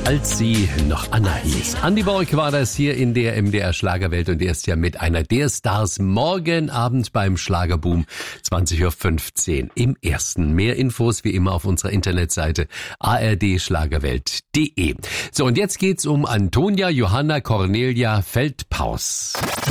als sie noch Anna hieß. Andi Borg war das hier in der MDR Schlagerwelt und er ist ja mit einer der Stars morgen Abend beim Schlagerboom 20.15 Uhr im Ersten. Mehr Infos wie immer auf unserer Internetseite ardschlagerwelt.de. So, und jetzt geht's um Antonia Johanna Cornelia Feldpaus.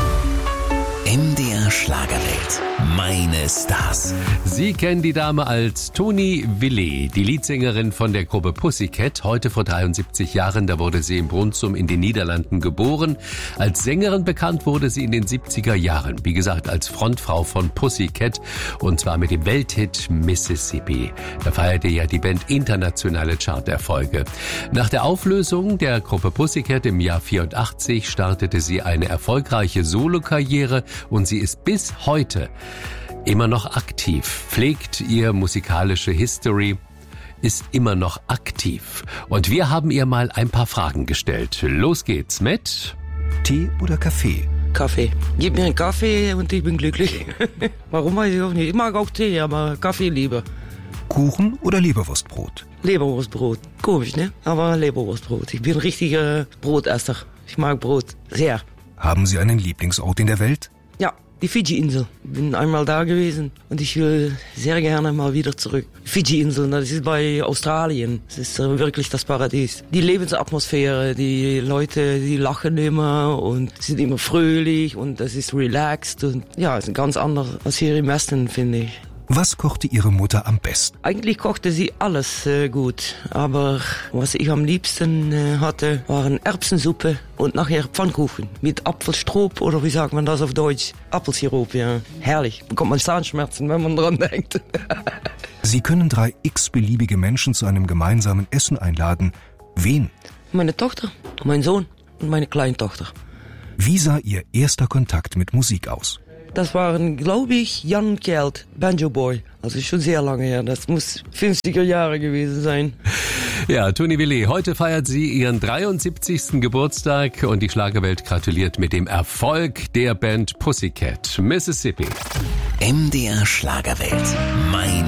MDR Schlagerwelt. Meine Stars. Sie kennen die Dame als Toni Willi, die Leadsängerin von der Gruppe Pussycat. Heute vor 73 Jahren, da wurde sie in Brunssum in den Niederlanden geboren. Als Sängerin bekannt wurde sie in den 70er Jahren. Wie gesagt, als Frontfrau von Pussycat und zwar mit dem Welthit Mississippi. Da feierte ja die Band internationale Charterfolge. Nach der Auflösung der Gruppe Pussycat im Jahr 84 startete sie eine erfolgreiche Solokarriere und sie ist bis heute immer noch aktiv, pflegt ihr musikalische History, ist immer noch aktiv. Und wir haben ihr mal ein paar Fragen gestellt. Los geht's mit Tee oder Kaffee? Kaffee. Gib mir einen Kaffee und ich bin glücklich. Warum weiß ich auch nicht. Ich mag auch Tee, aber Kaffee lieber. Kuchen oder Leberwurstbrot? Leberwurstbrot. Komisch, ne? Aber Leberwurstbrot. Ich bin ein richtiger Brotesser. Ich mag Brot sehr. Haben Sie einen Lieblingsort in der Welt? Ja, die Fidschi-Insel. Ich bin einmal da gewesen und ich will sehr gerne mal wieder zurück. Fidschi-Insel, das ist bei Australien. Das ist wirklich das Paradies. Die Lebensatmosphäre, die Leute, die lachen immer und sind immer fröhlich und das ist relaxed. Und ja, es ist ganz anders als hier im Westen, finde ich. Was kochte Ihre Mutter am besten? Eigentlich kochte sie alles gut, aber was ich am liebsten hatte, waren Erbsensuppe und nachher Pfannkuchen mit Apfelstrop oder wie sagt man das auf Deutsch? Apfelsirup, ja. Herrlich. Bekommt man Zahnschmerzen, wenn man dran denkt. Sie können 3 x-beliebige Menschen zu einem gemeinsamen Essen einladen. Wen? Meine Tochter, mein Sohn und meine Kleintochter. Wie sah Ihr erster Kontakt mit Musik aus? Das waren, glaube ich, Jan Kjeld, Banjo Boy. Also schon sehr lange her. Das muss 50er Jahre gewesen sein. Ja, Toni Willi, heute feiert sie ihren 73. Geburtstag und die Schlagerwelt gratuliert mit dem Erfolg der Band Pussycat. Mississippi. MDR Schlagerwelt. Meine